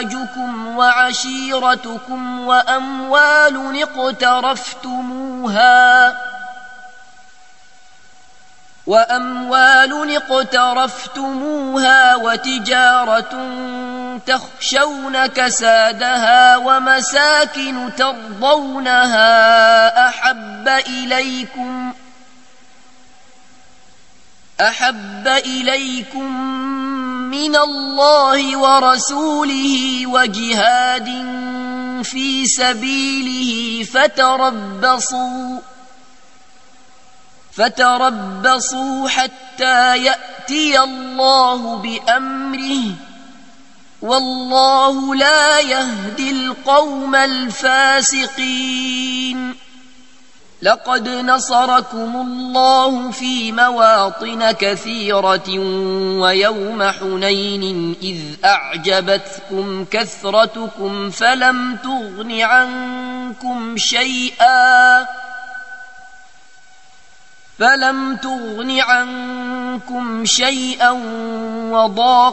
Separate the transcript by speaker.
Speaker 1: أزواجكم وعشيرتكم وأموال اقترفتموها وتجارة تخشون كسادها ومساكن ترضونها أحب إليكم من الله ورسوله وجهاد في سبيله فتربصوا حتى يأتي الله بأمره والله لا يهدي القوم الفاسقين. لقد نصركم الله في مواطن كثيرة ويوم حنين إذ أعجبتكم كثرتكم فلم تغن عنكم شيئا وضاقت